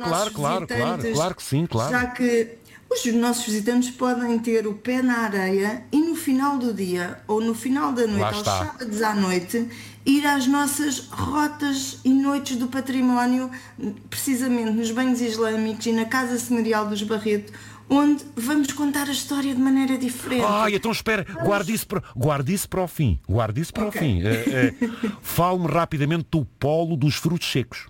claro, claro, claro, claro que sim, claro. Já que os nossos visitantes podem ter o pé na areia e no final do dia ou no final da Lá noite, aos está. sábados à noite, ir às nossas rotas e noites do património, precisamente nos banhos islâmicos e na Casa Senhorial dos Barreto, onde vamos contar a história de maneira diferente. Então espera, guarde isso para o fim. Guarde isso para o Ok. fim. Fale-me rapidamente do polo dos frutos secos.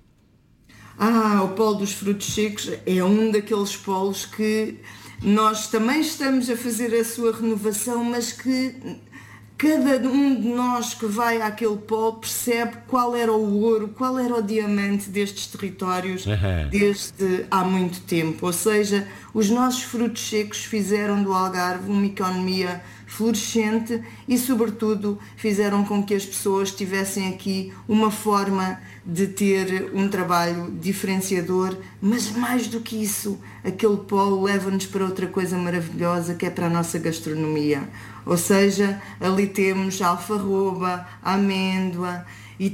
O polo dos frutos secos é um daqueles polos que nós também estamos a fazer a sua renovação, mas que cada um de nós que vai àquele polo percebe qual era o ouro, qual era o diamante destes territórios desde há muito tempo. Ou seja, os nossos frutos secos fizeram do Algarve uma economia florescente e, sobretudo, fizeram com que as pessoas tivessem aqui uma forma de ter um trabalho diferenciador, mas mais do que isso, aquele polo leva-nos para outra coisa maravilhosa que é para a nossa gastronomia. Ou seja, ali temos a alfarroba, a amêndoa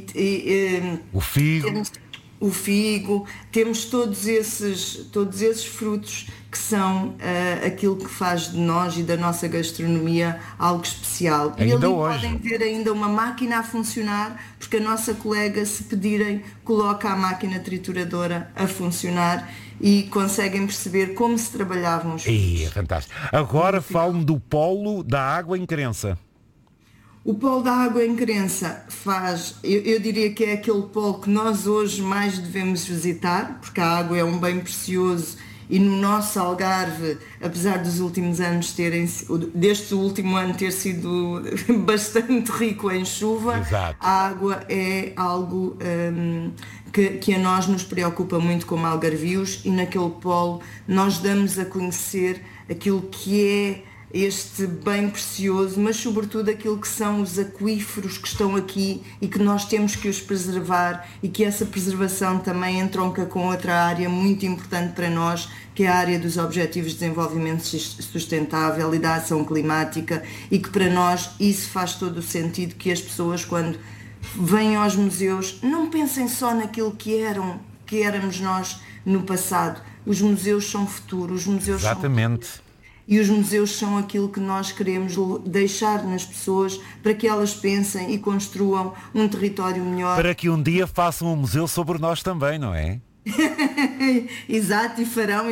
O figo. temos o figo, temos todos esses frutos que são aquilo que faz de nós e da nossa gastronomia algo especial. E Ainda ali hoje. podem ver ainda uma máquina a funcionar, porque a nossa colega, se pedirem, coloca a máquina trituradora a funcionar e conseguem perceber como se trabalhavam os frutos. É fantástico. Agora fale-me do polo da água em Crença. O polo da água em Crença faz, eu diria que é aquele polo que nós hoje mais devemos visitar, porque a água é um bem precioso e no nosso Algarve, apesar dos últimos anos deste último ano ter sido bastante rico em chuva, Exato. a água é algo que a nós nos preocupa muito como algarvios, e naquele polo nós damos a conhecer aquilo que é este bem precioso, mas sobretudo aquilo que são os aquíferos que estão aqui e que nós temos que os preservar, e que essa preservação também entronca com outra área muito importante para nós, que é a área dos Objetivos de Desenvolvimento Sustentável e da ação climática, e que para nós isso faz todo o sentido, que as pessoas, quando vêm aos museus, não pensem só naquilo que éramos nós no passado. Os museus são futuro, os museus Exatamente. e os museus são aquilo que nós queremos deixar nas pessoas para que elas pensem e construam um território melhor. Para que um dia façam um museu sobre nós também, não é? Exato, e farão.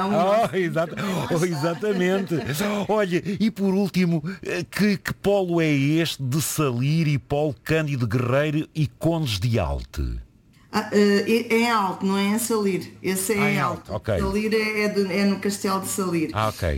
Exatamente. Olha, e por último, que polo é este de Salir e Polo Cândido Guerreiro e Condes de Alte? É em Alto, não é em Salir. Esse é em Alto. Ok. Salir é no Castelo de Salir. Ok.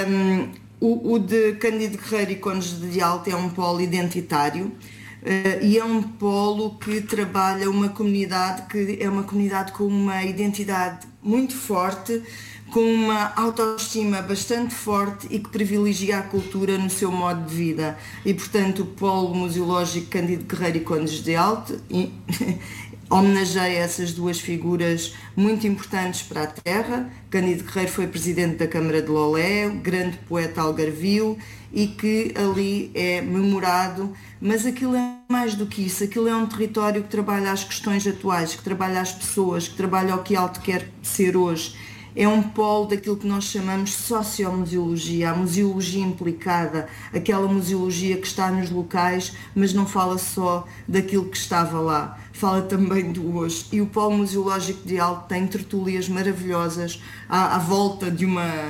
O de Cândido Guerreiro e Condes de Alto é um polo identitário, e é um polo que trabalha uma comunidade que é uma comunidade com uma identidade muito forte, com uma autoestima bastante forte e que privilegia a cultura no seu modo de vida. E, portanto, o Polo Museológico Cândido Guerreiro e Condes de Alto homenageia essas duas figuras muito importantes para a terra. Cândido Guerreiro foi presidente da Câmara de Lolé, grande poeta algarvio, e que ali é memorado, mas aquilo é mais do que isso, aquilo é um território que trabalha as questões atuais, que trabalha as pessoas, que trabalha o que Alto quer ser hoje. É um polo daquilo que nós chamamos sociomuseologia, a museologia implicada, aquela museologia que está nos locais, mas não fala só daquilo que estava lá, fala também do hoje. E o Polo Museológico de Alto tem tertúlias maravilhosas à volta de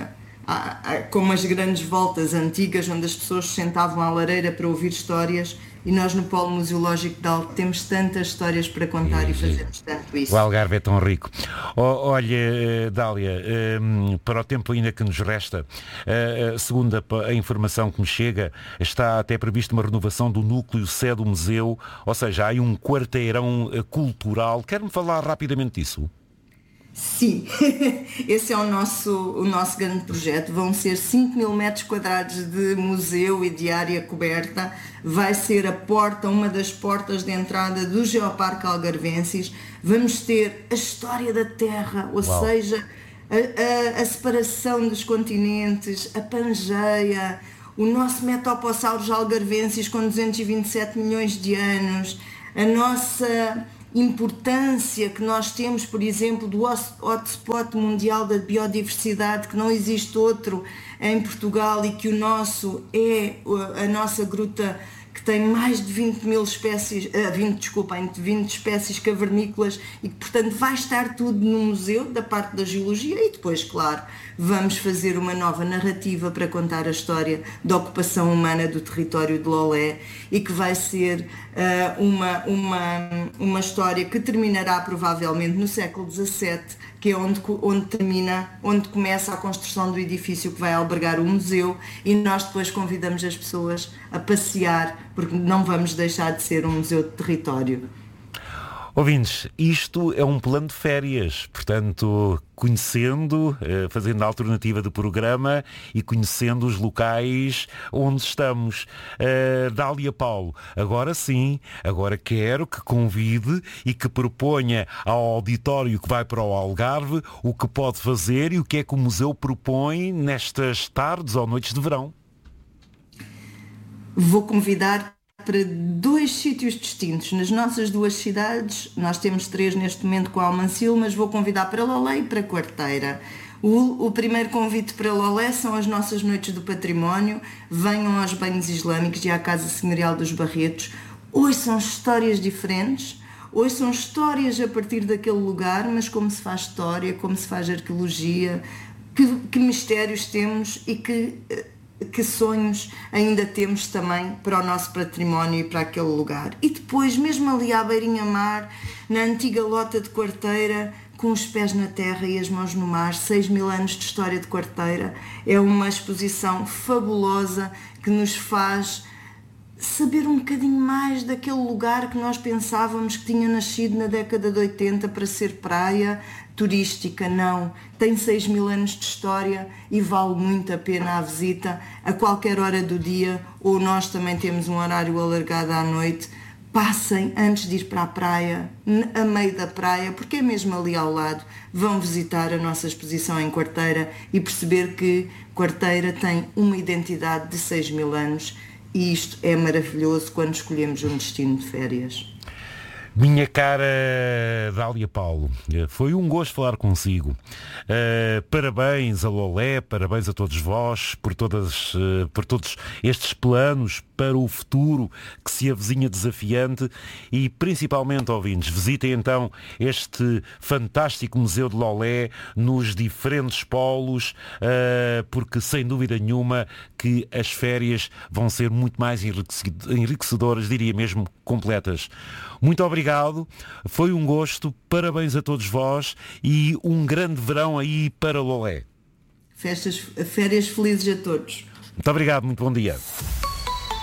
como as grandes voltas antigas, onde as pessoas se sentavam à lareira para ouvir histórias, e nós no Polo Museológico de Alto temos tantas histórias para contar e fazemos tanto isso. O Algarve é tão rico. Olha, Dália, para o tempo ainda que nos resta, segundo a informação que me chega, está até prevista uma renovação do núcleo sede do museu, ou seja, há aí um quarteirão cultural. Quer-me falar rapidamente disso? Sim, esse é o nosso grande projeto. Vão ser 5.000 metros quadrados de museu e de área coberta. Vai ser uma das portas de entrada do Geoparque Algarvensis. Vamos ter a história da Terra, ou seja, a separação dos continentes, a Pangeia, o nosso Metopossaurus algarvensis com 227 milhões de anos, a nossa importância que nós temos, por exemplo, do hotspot mundial da biodiversidade, que não existe outro em Portugal e que o nosso é a nossa gruta, que tem mais de 20 espécies cavernícolas e que, portanto, vai estar tudo no museu da parte da geologia e depois, claro, vamos fazer uma nova narrativa para contar a história da ocupação humana do território de Lolé e que vai ser uma história que terminará provavelmente no século XVII, que é onde começa a construção do edifício que vai albergar o museu, e nós depois convidamos as pessoas a passear, porque não vamos deixar de ser um museu de território. Ouvintes, isto é um plano de férias, portanto, conhecendo, fazendo a alternativa de programa e conhecendo os locais onde estamos. Dália Paulo, agora sim, agora quero que convide e que proponha ao auditório que vai para o Algarve o que pode fazer e o que é que o museu propõe nestas tardes ou noites de verão. Vou convidar para 2 sítios distintos. Nas nossas 2 cidades, nós temos 3 neste momento com Almancil, mas vou convidar para Lolé e para Quarteira. O primeiro convite para Lolé são as nossas noites do património. Venham aos banhos islâmicos e à Casa Senhorial dos Barretos. Hoje são histórias diferentes, hoje são histórias a partir daquele lugar, mas como se faz história, como se faz arqueologia, que mistérios temos e que sonhos ainda temos também para o nosso património e para aquele lugar. E depois, mesmo ali à beirinha-mar, na antiga lota de Quarteira, com os pés na terra e as mãos no mar, 6.000 anos de história de Quarteira, é uma exposição fabulosa que nos faz saber um bocadinho mais daquele lugar que nós pensávamos que tinha nascido na década de 80 para ser praia turística. Não, tem 6.000 anos de história e vale muito a pena a visita a qualquer hora do dia, ou nós também temos um horário alargado à noite. Passem antes de ir para a praia, a meio da praia, porque é mesmo ali ao lado. Vão visitar a nossa exposição em Quarteira e perceber que Quarteira tem uma identidade de 6.000 anos. E isto é maravilhoso quando escolhemos um destino de férias. Minha cara Dália Paulo, foi um gosto falar consigo. Parabéns a Lolé, parabéns a todos vós por todos estes planos para o futuro que se avizinha desafiante e principalmente, ouvintes, visitem então este fantástico Museu de Lolé nos diferentes polos, porque sem dúvida nenhuma que as férias vão ser muito mais enriquecedoras, diria mesmo completas. Muito obrigado, foi um gosto, parabéns a todos vós e um grande verão aí para Lolé. Férias felizes a todos. Muito obrigado, muito bom dia.